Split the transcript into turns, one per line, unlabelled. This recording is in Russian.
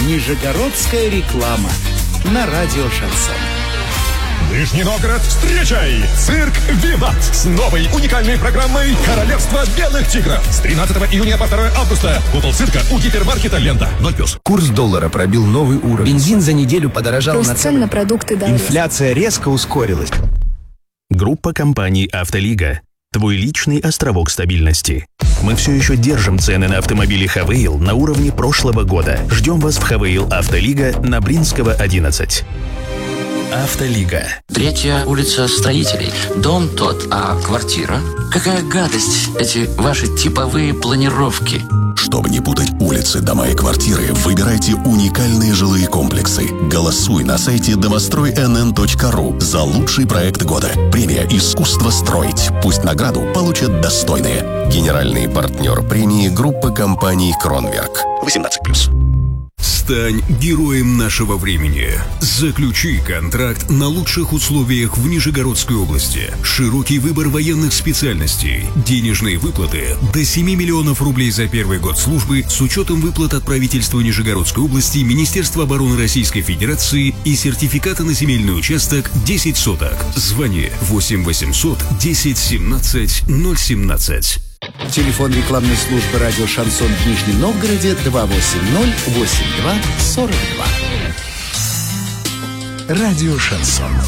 Нижегородская реклама на радио «Шансон».
Нижний Новгород, встречай! Цирк «Виват» с новой уникальной программой «Королевство белых тигров». С 13 июня по 2 августа. Купол цирка у гипермаркета «Лента». 0+.
Курс доллара пробил новый уровень.
Бензин за неделю подорожал
Рост цен на продукты дороже.
Инфляция резко ускорилась.
Группа компаний «Автолига». Твой личный островок стабильности. Мы все еще держим цены на автомобили «Хавейл» на уровне прошлого года. Ждем вас в «Хавейл Автолига» на Бринского, 11. «Автолига».
3-я улица Строителей. Дом тот, а квартира? Какая гадость, эти ваши типовые планировки.
Чтобы не путать улицы, дома и квартиры, выбирайте уникальные жилые комплексы. Голосуй на сайте домостроинн.ру за лучший проект года. Премия «Искусство строить». Пусть награду получат достойные. Генеральный партнер премии — группа компаний «Кронверк». 18+.
Стань героем нашего времени. Заключи контракт на лучших условиях в Нижегородской области. Широкий выбор военных специальностей. Денежные выплаты до 7 миллионов рублей за первый год службы с учетом выплат от правительства Нижегородской области, Министерства обороны Российской Федерации и сертификата на земельный участок 10 соток. Звони 8 800 10 17 017.
Телефон рекламной службы радио «Шансон» в Нижнем Новгороде 280-82-42. Радио «Шансон».